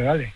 vale.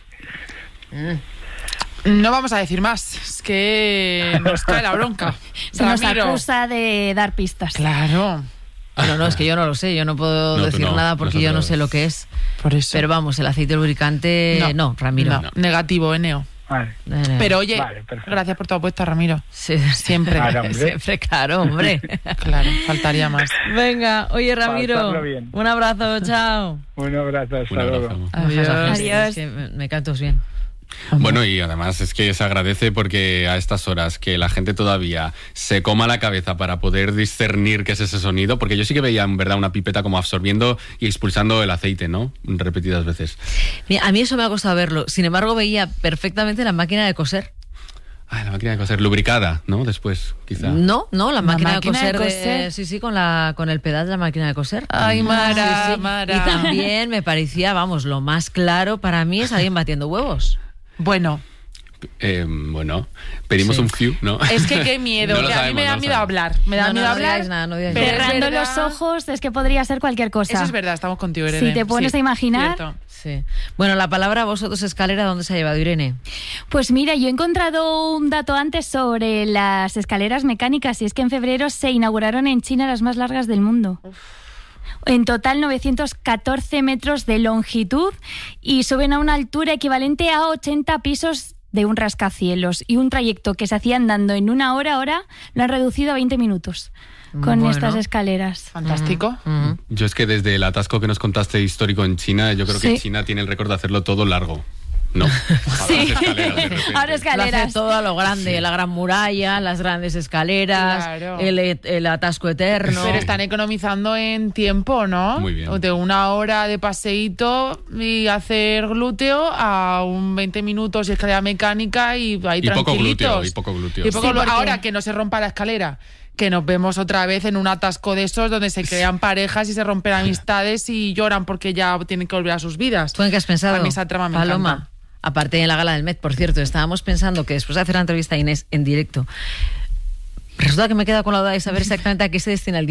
No vamos a decir más, es que nos cae la bronca. Se nos Ramiro. acusa de dar pistas. Claro, No, es que yo no lo sé, yo no puedo No, tú decir no, nada porque yo no nosotros. sé lo que es. por eso. Pero vamos, el aceite lubricante, no, Ramiro. No, negativo, Eneo. Vale. Pero oye, Vale, perfecto. gracias por tu apuesta, Ramiro. Sí, Siempre. Claro, hombre. siempre, claro, hombre. Claro, faltaría más. Venga, oye, Ramiro, Pasarlo bien. un abrazo, chao. Un abrazo, hasta Un luego. abrazo. Adiós. Es que me cantos bien. Bueno, y además es que se agradece porque a estas horas que la gente todavía se coma la cabeza para poder discernir qué es ese sonido, porque yo sí que veía en verdad una pipeta como absorbiendo y expulsando el aceite, ¿no? Repetidas veces. Mira, a mí eso me ha costado verlo. Sin embargo, veía perfectamente la máquina de coser. Ah, la máquina de coser lubricada, ¿no? Después, quizá. No, la máquina, máquina de de coser. coser. Sí, con el pedal de la máquina de coser. Ay, Mara, Sí, sí. Mara. Y también me parecía, vamos, lo más claro para mí es alguien batiendo huevos. Bueno, Bueno, pedimos Sí. un few, ¿no? es que qué miedo, No lo que a mí sabemos, me da no lo miedo sabemos. hablar. Me da miedo no hablar. digáis nada, no digáis pero nada. es Cerrando verdad- los ojos es que podría ser cualquier cosa. Eso es verdad, estamos contigo, Irene. Si te pones a imaginar. cierto. Sí. Bueno, la palabra vosotros escalera, ¿dónde se ha llevado, Irene? Pues mira, yo he encontrado un dato antes sobre las escaleras mecánicas y es que en febrero se inauguraron en China las más largas del mundo. En total 914 metros de longitud y suben a una altura equivalente a 80 pisos de un rascacielos, y un trayecto que se hacía andando en una hora, ahora lo han reducido a 20 minutos con Bueno. estas escaleras. Fantástico. Yo es que desde el atasco que nos contaste histórico en China, yo creo que Sí. China tiene el récord de hacerlo todo largo. No. Sí. Las escaleras, de repente. Ahora Lo hace escaleras. todo a lo grande, la gran muralla, las grandes escaleras, Claro. el atasco eterno. Pero están economizando en tiempo, ¿no? Muy bien. De una hora de paseíto y hacer glúteo a un 20 minutos y escalera mecánica y ahí Y poco tranquilitos. glúteo, y poco glúteo. Y poco Sí, glúteo. porque- Ahora que no se rompa la escalera, que nos vemos otra vez en un atasco de esos donde se crean parejas y se rompen amistades y lloran porque ya tienen que volver a sus vidas. ¿Tú en qué has pensado, A mí esa trama me Paloma? encanta. Aparte de la gala del Met, por cierto, estábamos pensando que después de hacer la entrevista a Inés en directo, resulta que me he quedado con la duda de saber exactamente a qué se destina el